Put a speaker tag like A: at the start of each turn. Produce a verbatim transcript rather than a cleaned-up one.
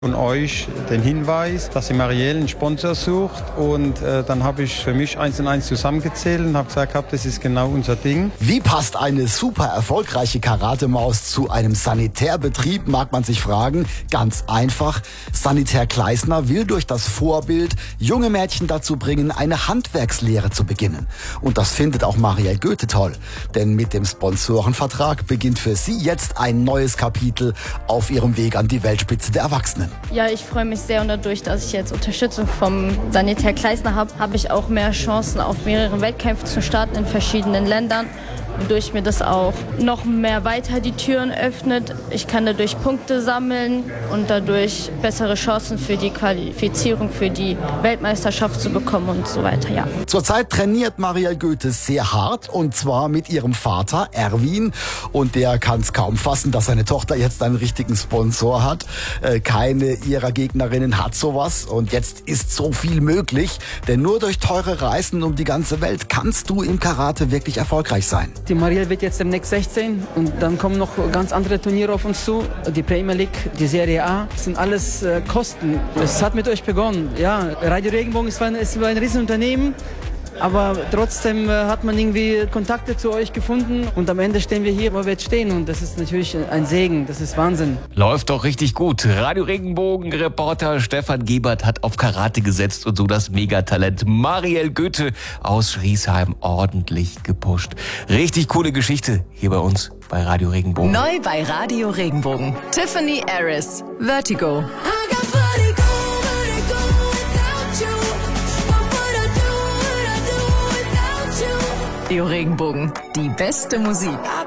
A: Und euch den Hinweis, dass die Marielle einen Sponsor sucht. Und äh, dann habe ich für mich eins und eins zusammengezählt und habe gesagt, das ist genau unser Ding.
B: Wie passt eine super erfolgreiche Karatemaus zu einem Sanitärbetrieb, mag man sich fragen. Ganz einfach. Sanitär Kleisner will durch das Vorbild junge Mädchen dazu bringen, eine Handwerkslehre zu beginnen. Und das findet auch Marielle Goethe toll. Denn mit dem Sponsorenvertrag beginnt für sie jetzt ein neues Kapitel auf ihrem Weg an die Weltspitze der Erwachsenen.
C: Ja, ich freue mich sehr und dadurch, dass ich jetzt Unterstützung vom Sanitär Kleisner habe, habe ich auch mehr Chancen, auf mehreren Wettkämpfen zu starten in verschiedenen Ländern. Wodurch mir das auch noch mehr weiter die Türen öffnet. Ich kann dadurch Punkte sammeln und dadurch bessere Chancen für die Qualifizierung für die Weltmeisterschaft zu bekommen und so weiter, ja.
B: Zurzeit trainiert Marielle Goethe sehr hart und zwar mit ihrem Vater Erwin und der kann es kaum fassen, dass seine Tochter jetzt einen richtigen Sponsor hat. Äh, keine ihrer Gegnerinnen hat sowas und jetzt ist so viel möglich, denn nur durch teure Reisen um die ganze Welt kannst du im Karate wirklich erfolgreich sein.
D: Die Marielle wird jetzt demnächst sechzehn und dann kommen noch ganz andere Turniere auf uns zu. Die Premier League, die Serie A, das sind alles äh, Kosten. Es hat mit euch begonnen. Ja, Radio Regenbogen ist ein, ist ein Riesenunternehmen, aber trotzdem äh, hat man irgendwie Kontakte zu euch gefunden und am Ende stehen wir hier, wo wir jetzt stehen und das ist natürlich ein Segen, das ist Wahnsinn.
E: Läuft doch richtig gut. Radio Regenbogen Reporter Stefan Gebert hat auf Karate gesetzt und so das Megatalent Marielle Goethe aus Schriesheim ordentlich gepusht. Richtig coole Geschichte hier bei uns bei Radio Regenbogen.
F: Neu bei Radio Regenbogen. Tiffany Harris, Vertigo. Radio Regenbogen, die beste Musik.